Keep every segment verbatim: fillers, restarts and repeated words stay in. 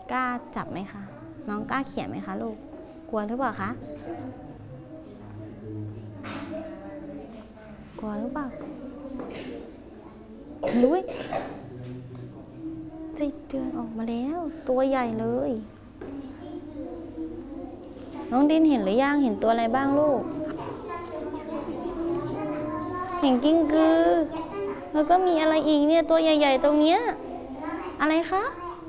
กล้าจับไหมคะน้องกล้าเขียนไหมคะลูกกลัวหรือเปล่าคะกลัวหรือเปล่าลุยไส้เดือนออกมาแล้วตัวใหญ่เลยน้องดินเห็นหรือยังเห็นตัวอะไรบ้างลูกเห็นกิ้งกือแล้วก็มีอะไรอีกเนี่ยตัวใหญ่ๆตรงเนี้ยอะไรคะ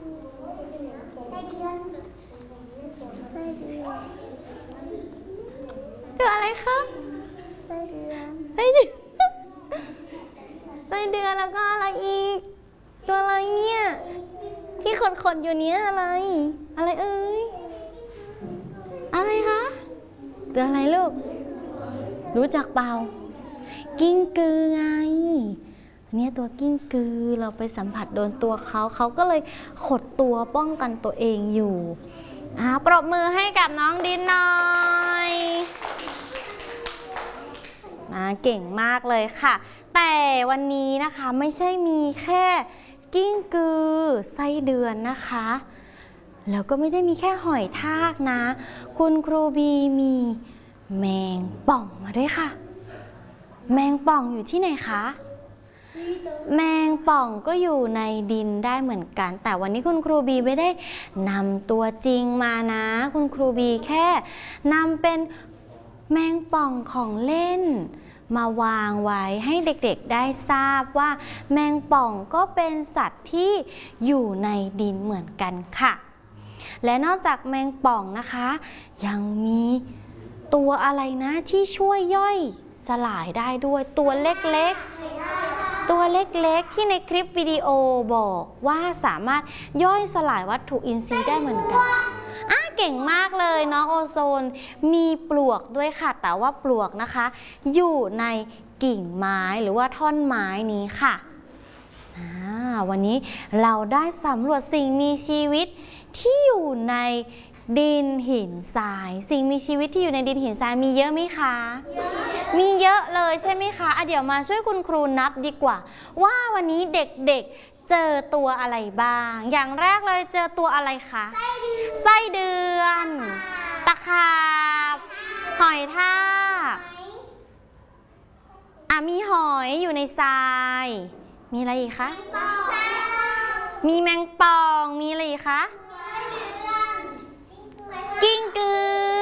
ตัวอะไรคะไส้เดือนไส้เดือนไส้เดือนแล้วก็อะไรอีกตัวอะไรเนี่ยที่ขดๆอยู่เนี้ยอะไรอะไรเอ่ยอะไรคะตัวอะไรลูกรู้จักเปล่ากิ้งกือไงเนี่ยตัวกิ้งกือเราไปสัมผัสโดนตัวเขาเขาก็เลยขดตัวป้องกันตัวเองอยู่อ่าปรบมือให้กับน้องดินหน่อยนะเก่งมากเลยค่ะแต่วันนี้นะคะไม่ใช่มีแค่กิ้งกือไส้เดือนนะคะแล้วก็ไม่ได้มีแค่หอยทากนะคุณครูบีมีแมงป่องมาด้วยค่ะแมงป่องอยู่ที่ไหนคะแมงป่องก็อยู่ในดินได้เหมือนกันแต่วันนี้คุณครูบีไม่ได้นำตัวจริงมานะคุณครูบีแค่นำเป็นแมงป่องของเล่นมาวางไว้ให้เด็กๆได้ทราบว่าแมงป่องก็เป็นสัตว์ที่อยู่ในดินเหมือนกันค่ะและนอกจากแมงป่องนะคะยังมีตัวอะไรนะที่ช่วยย่อยสลายได้ด้วยตัวเล็กๆตัวเล็กๆที่ในคลิปวิดีโอบอกว่าสามารถย่อยสลายวัตถุอินทรีย์ได้เหมือนกันอ่ะเก่งมากเลยน้องโอโซนมีปลวกด้วยค่ะแต่ว่าปลวกนะคะอยู่ในกิ่งไม้หรือว่าท่อนไม้นี้ค่ะวันนี้เราได้สำรวจสิ่งมีชีวิตที่อยู่ในดินหินทรายสิ่งมีชีวิตที่อยู่ในดินหินทรายมีเยอะไหมคะเยอะมีเยอะเลยใช่ไหมคะอ่ะเดี๋ยวมาช่วยคุณครูนับดีกว่าว่าวันนี้เด็กๆเจอตัวอะไรบ้างอย่างแรกเลยเจอตัวอะไรคะไส้เดือนตะขาบหอยทากอ่ะมีหอยอยู่ในทรายมีอะไรอีกคะมีแมงป่องมีอะไรอีกคะกิ้งกือ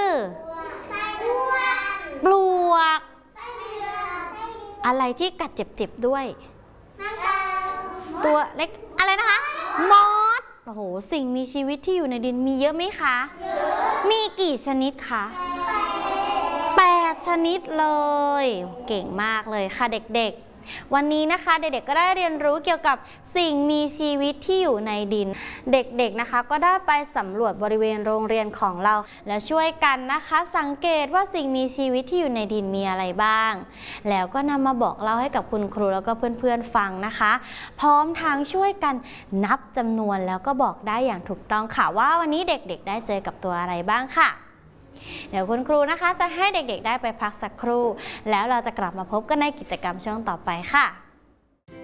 ปลวกอะไรที่กัดเจ็บๆด้วยตัวเล็กอะไรนะคะมอสโอ้โหสิ่งมีชีวิตที่อยู่ในดินมีเยอะไหมคะมีกี่ชนิดคะแปดชนิดเลยเก่งมากเลยค่ะเด็กๆวันนี้นะคะเด็กๆก็ได้เรียนรู้เกี่ยวกับสิ่งมีชีวิตที่อยู่ในดินเด็กๆนะคะก็ได้ไปสำรวจบริเวณโรงเรียนของเราแล้วช่วยกันนะคะสังเกตว่าสิ่งมีชีวิตที่อยู่ในดินมีอะไรบ้างแล้วก็นำมาบอกเล่าให้กับคุณครูแล้วก็เพื่อนๆฟังนะคะพร้อมทั้งช่วยกันนับจำนวนแล้วก็บอกได้อย่างถูกต้องค่ะว่าวันนี้เด็กๆได้เจอกับตัวอะไรบ้างค่ะเดี๋ยวคุณครูนะคะจะให้เด็กๆได้ไปพักสักครู่แล้วเราจะกลับมาพบกันในกิจกรรมช่วงต่อไปค่ะ